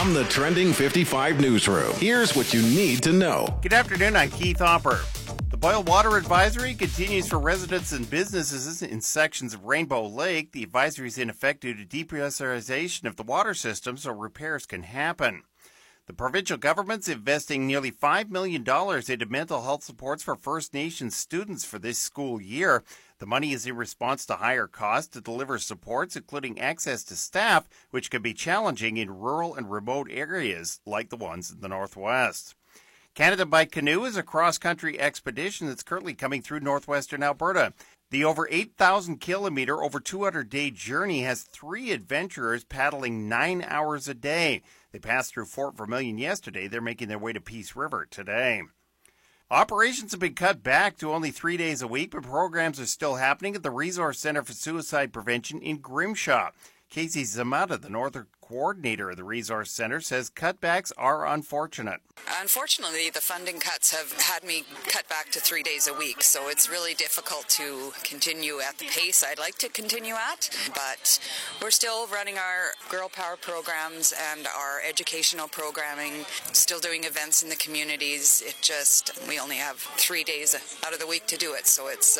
From the Trending 55 newsroom, here's what you need to know. Good afternoon, I'm Keith Hopper. The boil water advisory continues for residents and businesses in sections of Rainbow Lake. The advisory is in effect due to depressurization of the water system, so repairs can happen. The provincial government's investing nearly $5 million into mental health supports for First Nations students for this school year. The money is in response to higher costs to deliver supports, including access to staff, which can be challenging in rural and remote areas like the ones in the Northwest. Canada by Canoe is a cross-country expedition that's currently coming through northwestern Alberta. The over 8,000-kilometer, over 200-day journey has 3 adventurers paddling 9 hours a day. They passed through Fort Vermilion yesterday. They're making their way to Peace River today. Operations have been cut back to only 3 days a week, but programs are still happening at the Resource Center for Suicide Prevention in Grimshaw. Casey Zamata, the Northern Coordinator of the Resource Center, says cutbacks are unfortunate. Unfortunately, the funding cuts have had me cut back to 3 days a week, so it's really difficult to continue at the pace I'd like to continue at, but we're still running our Girl Power programs and our educational programming, still doing events in the communities. We only have 3 days out of the week to do it, so it's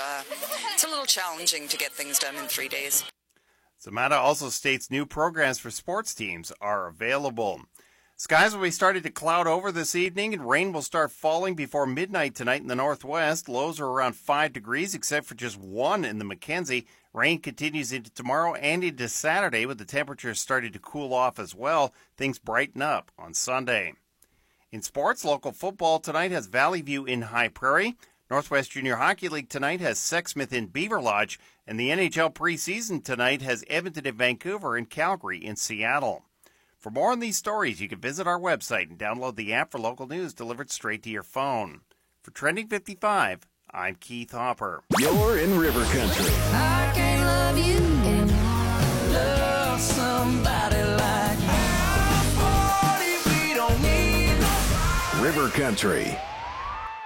a little challenging to get things done in 3 days. Zamata also states new programs for sports teams are available. Skies will be starting to cloud over this evening, and rain will start falling before midnight tonight in the northwest. Lows are around 5 degrees, except for just 1 in the Mackenzie. Rain continues into tomorrow and into Saturday, with the temperatures starting to cool off as well. Things brighten up on Sunday. In sports, local football tonight has Valley View in High Prairie. Northwest Junior Hockey League tonight has Sexsmith in Beaver Lodge, and the NHL preseason tonight has Edmonton in Vancouver and Calgary in Seattle. For more on these stories, you can visit our website and download the app for local news delivered straight to your phone. For Trending 55, I'm Keith Hopper. You're in River Country. I can't love you and love somebody like me. We don't need River Country.